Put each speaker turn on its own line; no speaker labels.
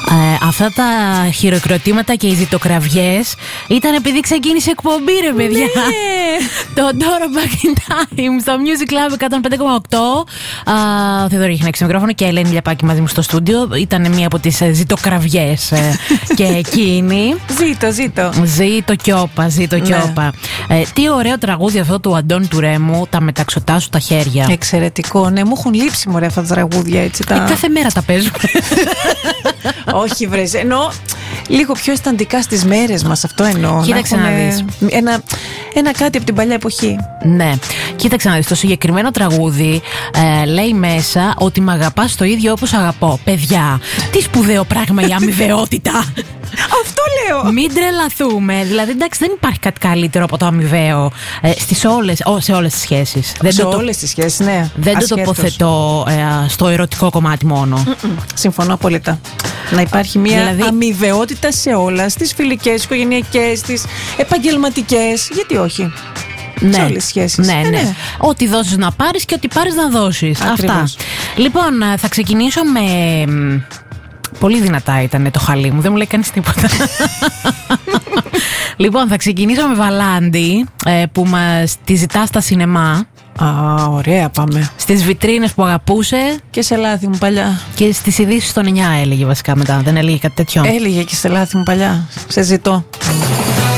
Αυτά τα χειροκροτήματα και οι ζητοκραυγές ήταν επειδή ξεκίνησε εκπομπή, ρε παιδιά. Το Dora Back in Time στο Music Club 105,8. Ο Θεοδωρή είχε ανοίξει μικρόφωνο και η Ελένη Λιαπάκη μαζί μου στο στούντιο. Ήταν μία από τις ζητοκραυγές και εκείνη. Ζήτω Κιόπα. Τι ωραίο τραγούδι αυτό του Αντώνη του Ρέμου, τα μεταξωτά σου τα χέρια.
Εξαιρετικό, ναι, μου έχουν λείψει μωρέ αυτά τα τραγούδια έτσι.
Κάθε μέρα τα παίζουμε.
Όχι βρες, εννοώ λίγο πιο αισθαντικά στις μέρες μας, αυτό εννοώ.
Κοίταξε να δεις.
Ένα κάτι από την παλιά εποχή.
Ναι, κοίταξε να δεις. Το συγκεκριμένο τραγούδι λέει μέσα ότι μ' αγαπάς το ίδιο όπως αγαπώ. Παιδιά, τι σπουδαίο πράγμα η αμοιβαιότητα.
Αυτό λέω.
Μην τρελαθούμε. Δηλαδή, εντάξει, δεν υπάρχει κάτι καλύτερο από το αμοιβαίο σε όλες τις σχέσεις.
Σε όλες τις σχέσεις, ναι.
Δεν το τοποθετώ στο ερωτικό κομμάτι μόνο.
Συμφωνώ απόλυτα. Να υπάρχει μια αμοιβαιότητα σε όλα, στις φιλικές, οικογενειακές, στις επαγγελματικές. Γιατί όχι.
Ναι.
Σε όλες τις σχέσεις.
Ναι. Ό,τι δώσεις να πάρεις και ό,τι πάρεις να δώσεις. Αυτά. Λοιπόν, θα ξεκινήσω με... Πολύ δυνατά ήταν το χαλί μου, δεν μου λέει κανείς τίποτα. Λοιπόν, θα ξεκινήσω με Βαλάντι που μας τη ζητά στα σινεμά.
Ωραία, πάμε.
Στις βιτρίνες που αγαπούσε.
Και σε λάθη μου παλιά.
Και στις ειδήσεις των 9 έλεγε βασικά μετά. Δεν έλεγε κάτι τέτοιο.
Έλεγε και σε λάθη μου παλιά. Σε ζητώ.